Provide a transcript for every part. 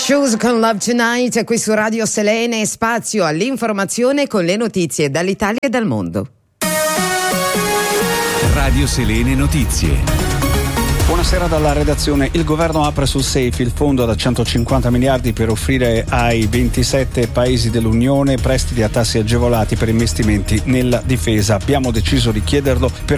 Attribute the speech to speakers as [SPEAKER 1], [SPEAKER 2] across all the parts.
[SPEAKER 1] Shoes con Love Tonight, qui su Radio Selene, spazio all'informazione con le notizie dall'Italia e dal mondo.
[SPEAKER 2] Radio Selene Notizie.
[SPEAKER 3] Buonasera dalla redazione. Il governo apre sul SAFE, il fondo da 150 miliardi per offrire ai 27 paesi dell'Unione prestiti a tassi agevolati per investimenti nella difesa. Abbiamo deciso di chiederlo per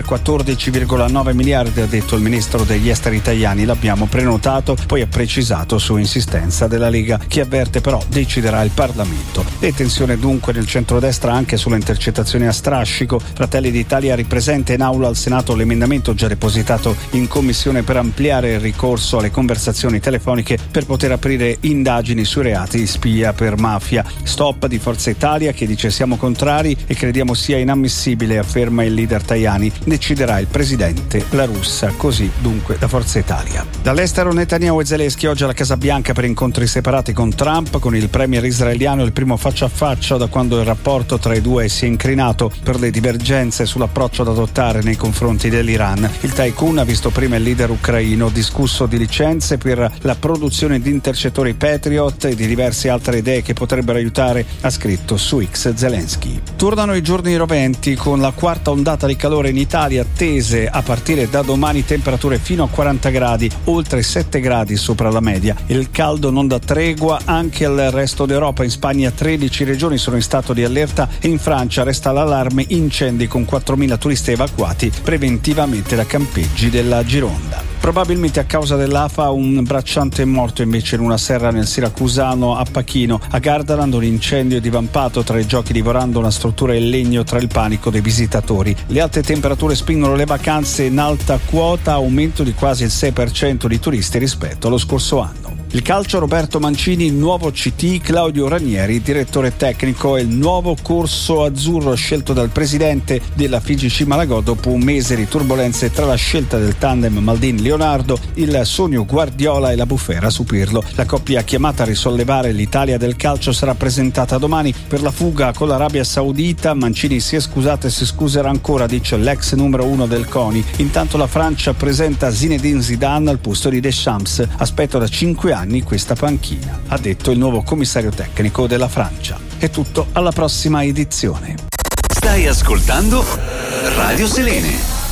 [SPEAKER 3] 14,9 miliardi, ha detto il ministro degli esteri Tajani. L'abbiamo prenotato, poi ha precisato su insistenza della Lega, che avverte però deciderà il Parlamento. E tensione dunque nel centrodestra anche sulle intercettazioni a strascico. Fratelli d'Italia ripresenta in aula al Senato l'emendamento già depositato in commissione per ampliare il ricorso alle conversazioni telefoniche per poter aprire indagini sui reati di spia per mafia. Stop di Forza Italia, che dice siamo contrari e crediamo sia inammissibile, afferma il leader Tajani. Deciderà il presidente La Russa, così dunque da Forza Italia. Dall'estero Netanyahu e Zelensky oggi alla Casa Bianca per incontri separati con Trump. Con il premier israeliano il primo faccia a faccia da quando il rapporto tra i due si è incrinato per le divergenze sull'approccio da adottare nei confronti dell'Iran. Il tycoon ha visto prima il leader ucraino, discusso di licenze per la produzione di intercettori Patriot e di diverse altre idee che potrebbero aiutare, ha scritto su X Zelensky. Tornano i giorni roventi con la quarta ondata di calore in Italia, attese a partire da domani temperature fino a 40 gradi, oltre 7 gradi sopra la media. Il caldo non dà tregua anche al resto d'Europa. In Spagna 13 regioni sono in stato di allerta e in Francia resta l'allarme incendi con 4.000 turisti evacuati preventivamente da campeggi della Gironda. Probabilmente a causa dell'afa un bracciante è morto invece in una serra nel siracusano a Pachino. A Gardaland un incendio è divampato tra i giochi, divorando una struttura in legno tra il panico dei visitatori. Le alte temperature spingono le vacanze in alta quota, aumento di quasi il 6% di turisti rispetto allo scorso anno. Il calcio, Roberto Mancini, nuovo CT, Claudio Ranieri, direttore tecnico, e il nuovo corso azzurro scelto dal presidente della FIGC Malagò dopo un mese di turbolenze tra la scelta del tandem Maldini-Leonardo, il sogno Guardiola e la bufera su Pirlo. La coppia chiamata a risollevare l'Italia del calcio sarà presentata domani per la fuga con l'Arabia Saudita. Mancini si è scusato e si scuserà ancora, dice l'ex numero 1 del CONI. Intanto la Francia presenta Zinedine Zidane al posto di Deschamps. Aspetto da 5 anni questa panchina, ha detto il nuovo commissario tecnico della Francia. È tutto, alla prossima edizione.
[SPEAKER 2] Stai ascoltando Radio Selene.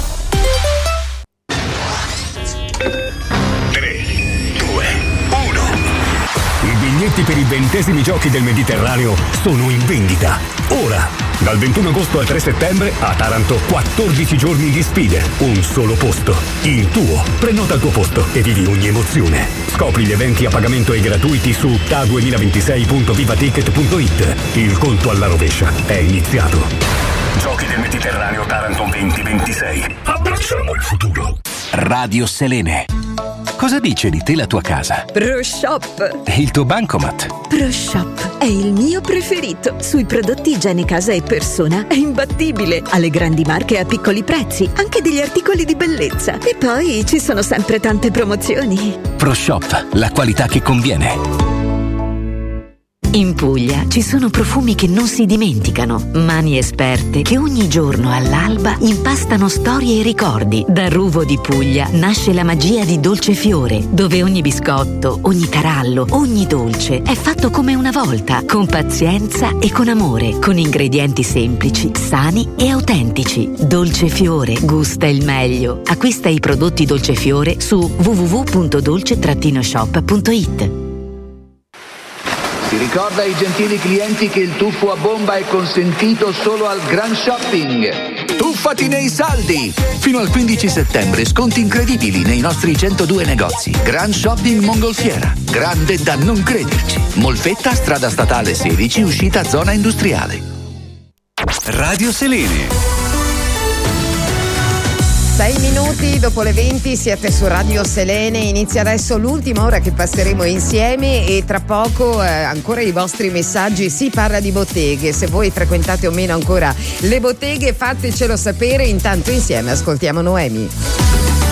[SPEAKER 4] 3, 2, 1. I biglietti per i 20esimi giochi del Mediterraneo sono in vendita. Ora! Dal 21 agosto al 3 settembre a Taranto 14 giorni di sfide, un solo posto, il tuo. Prenota il tuo posto e vivi ogni emozione. Scopri gli eventi a pagamento e gratuiti su ta2026.vivaticket.it. Il conto alla rovescia è iniziato. Giochi del Mediterraneo Taranto 2026. Abbracciamo il futuro.
[SPEAKER 2] Radio Selene. Cosa dice di te la tua casa?
[SPEAKER 5] ProShop.
[SPEAKER 2] E il tuo bancomat?
[SPEAKER 5] ProShop è il mio preferito. Sui prodotti igiene casa e persona è imbattibile. Alle grandi marche a piccoli prezzi, anche degli articoli di bellezza. E poi ci sono sempre tante promozioni.
[SPEAKER 2] ProShop, la qualità che conviene.
[SPEAKER 6] In Puglia ci sono profumi che non si dimenticano, mani esperte che ogni giorno all'alba impastano storie e ricordi. Da Ruvo di Puglia nasce la magia di Dolce Fiore, dove ogni biscotto, ogni tarallo, ogni dolce è fatto come una volta, con pazienza e con amore, con ingredienti semplici, sani e autentici. Dolce Fiore gusta il meglio. Acquista i prodotti Dolce Fiore su www.dolce-shop.it.
[SPEAKER 7] Si ricorda ai gentili clienti che il tuffo a bomba è consentito solo al Grand Shopping. Tuffati nei saldi! Fino al 15 settembre sconti incredibili nei nostri 102 negozi. Grand Shopping Mongolfiera. Grande da non crederci. Molfetta, strada statale 16, uscita zona industriale.
[SPEAKER 2] Radio Selene.
[SPEAKER 1] 6 minuti dopo le 20 siete su Radio Selene. Inizia adesso l'ultima ora che passeremo insieme e tra poco ancora i vostri messaggi. Si parla di botteghe, se voi frequentate o meno ancora le botteghe fatecelo sapere. Intanto insieme ascoltiamo Noemi.